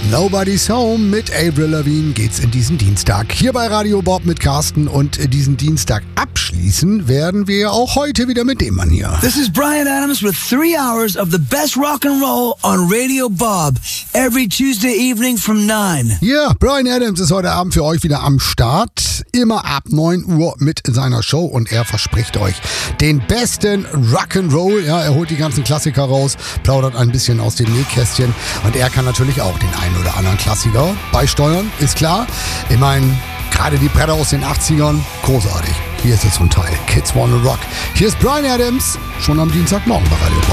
Nobody's Home mit Avril Lavigne geht's in diesen Dienstag. Hier bei Radio Bob mit Carsten und diesen Dienstag abschließen werden wir auch heute wieder mit dem Mann hier. This is Bryan Adams with 3 hours of the best rock and roll on Radio Bob. Every Tuesday evening from 9. Ja, Bryan Adams ist heute Abend für euch wieder am Start. Immer ab 9 Uhr mit seiner Show und er verspricht euch den besten Rock'n'Roll. Ja, er holt die ganzen Klassiker raus, plaudert ein bisschen aus dem Nähkästchen und er kann natürlich auch den einen oder anderen Klassiker beisteuern, ist klar. Ich meine, gerade die Bretter aus den 80ern, großartig. Hier ist jetzt so ein Teil, Kids Wanna Rock. Hier ist Bryan Adams, schon am Dienstagmorgen bei Radio Bob.